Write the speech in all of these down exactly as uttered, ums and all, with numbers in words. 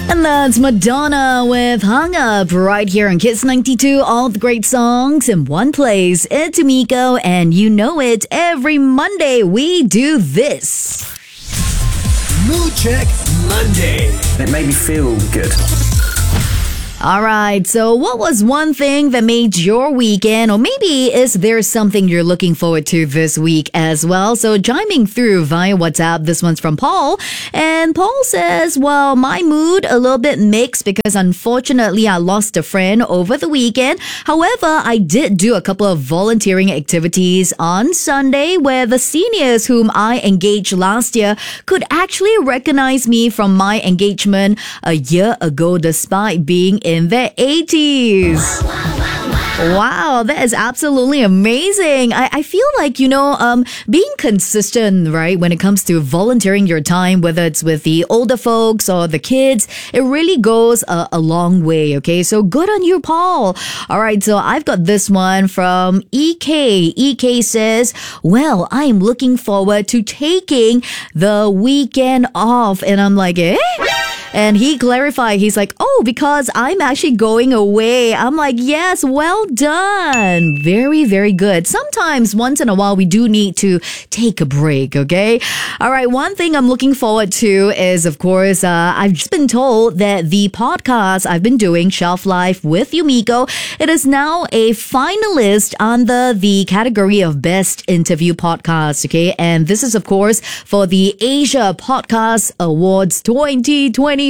And that's Madonna with Hung Up right here on Kiss ninety-two. All the great songs in one place. It's Miko, and you know it. Every Monday we do this. Mood Check Monday. It made me feel good. All right, so what was one thing that made your weekend, or maybe is there something you're looking forward to this week as well? So chiming through via WhatsApp, this one's from Paul, and Paul says, well, my mood a little bit mixed because unfortunately I lost a friend over the weekend. However, I did do a couple of volunteering activities on Sunday where the seniors whom I engaged last year could actually recognize me from my engagement a year ago despite being in their eighties. Wow, that is absolutely amazing. I, I feel like, you know, um, being consistent, right, when it comes to volunteering your time, whether it's with the older folks or the kids, it really goes a, a long way, okay? So good on you, Paul. All right, so I've got this one from E K. E K says, well, I am looking forward to taking the weekend off. And I'm like, eh? And he clarified, he's like, oh, because I'm actually going away. I'm like, yes, well done. Very, very good. Sometimes, once in a while, we do need to take a break, okay? All right, one thing I'm looking forward to is, of course, uh, I've just been told that the podcast I've been doing, Shelf Life with Yumiko, it is now a finalist under the category of Best Interview Podcast, okay? And this is, of course, for the Asia Podcast Awards twenty twenty-six.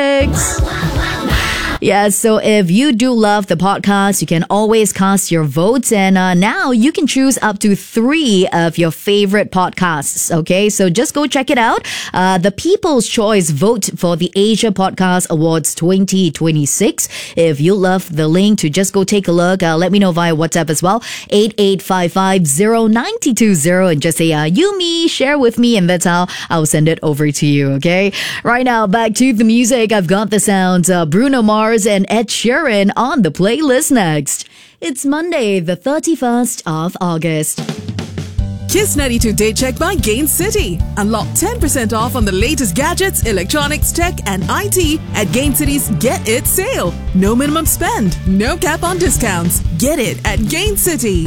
Yeah, so if you do love the podcast, you can always cast your votes. And uh, now you can choose up to three of your favorite podcasts. Okay, so just go check it out. Uh, the People's Choice vote for the Asia Podcast Awards twenty twenty-six. If you love the link to just go take a look, uh, let me know via WhatsApp as well. eight eight five five zero nine two zero and just say, uh, you, me, share with me. And that's how I'll send it over to you. Okay, right now, back to the music. I've got the sounds. Uh, Bruno Mars and Ed Sheeran on the playlist next. It's Monday, the thirty-first of August. Kiss ninety-two Day Check by Gain City. Unlock ten percent off on the latest gadgets, electronics, tech, and I T at Gain City's Get It sale. No minimum spend, no cap on discounts. Get it at Gain City.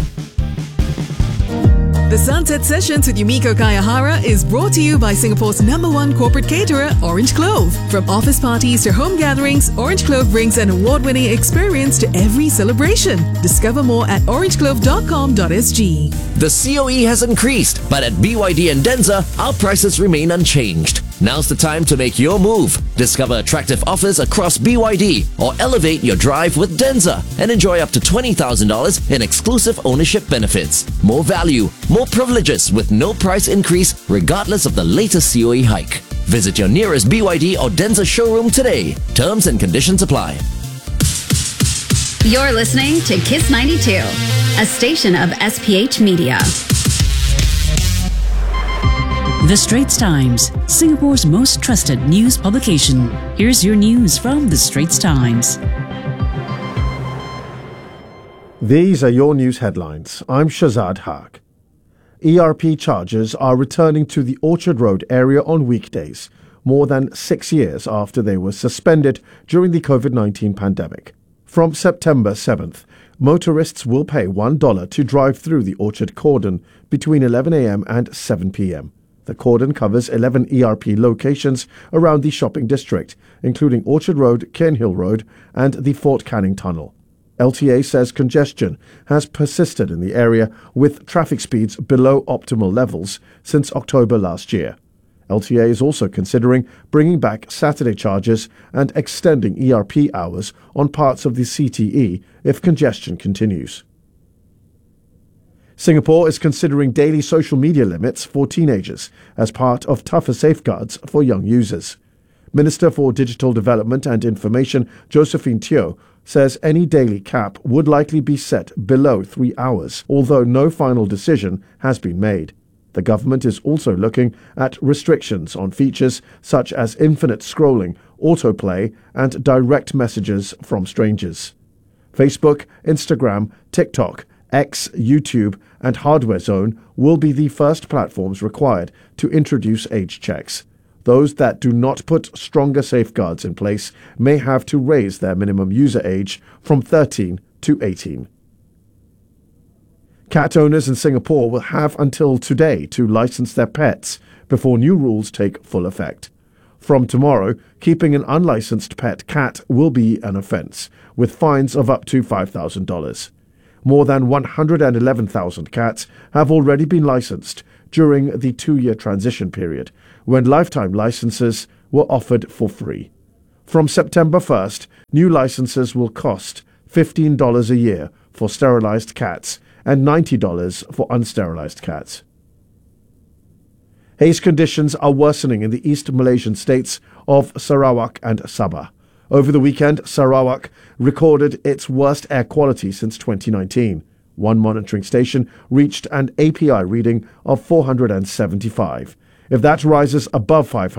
The Sunset Sessions with Yumiko Kayahara is brought to you by Singapore's number one corporate caterer, Orange Clove. From office parties to home gatherings, Orange Clove brings an award-winning experience to every celebration. Discover more at orange clove dot com dot s g. The C O E has increased, but at B Y D and Denza, our prices remain unchanged. Now's the time to make your move. Discover attractive offers across B Y D or elevate your drive with Denza and enjoy up to twenty thousand dollars in exclusive ownership benefits. More value, more privileges with no price increase regardless of the latest C O E hike. Visit your nearest B Y D or Denza showroom today. Terms and conditions apply. You're listening to Kiss ninety-two, a station of S P H Media. The Straits Times, Singapore's most trusted news publication. Here's your news from The Straits Times. These are your news headlines. I'm Shazad Haq. E R P chargers are returning to the Orchard Road area on weekdays, more than six years after they were suspended during the COVID nineteen pandemic. From September seventh, motorists will pay one dollar to drive through the Orchard cordon between eleven a.m. and seven p.m. The cordon covers eleven E R P locations around the shopping district, including Orchard Road, Cairnhill Road, and the Fort Canning Tunnel. L T A says congestion has persisted in the area with traffic speeds below optimal levels since October last year. L T A is also considering bringing back Saturday charges and extending E R P hours on parts of the C T E if congestion continues. Singapore is considering daily social media limits for teenagers as part of tougher safeguards for young users. Minister for Digital Development and Information Josephine Teo says any daily cap would likely be set below three hours, although no final decision has been made. The government is also looking at restrictions on features such as infinite scrolling, autoplay, and direct messages from strangers. Facebook, Instagram, TikTok, X, YouTube, and Hardware Zone will be the first platforms required to introduce age checks. Those that do not put stronger safeguards in place may have to raise their minimum user age from thirteen to eighteen. Cat owners in Singapore will have until today to license their pets before new rules take full effect. From tomorrow, keeping an unlicensed pet cat will be an offence, with fines of up to five thousand dollars. More than one hundred eleven thousand cats have already been licensed during the two-year transition period, when lifetime licenses were offered for free. From September first, new licenses will cost fifteen dollars a year for sterilized cats and ninety dollars for unsterilized cats. Haze conditions are worsening in the East Malaysian states of Sarawak and Sabah. Over the weekend, Sarawak recorded its worst air quality since twenty nineteen. One monitoring station reached an A P I reading of four hundred seventy-five. If that rises above five hundred,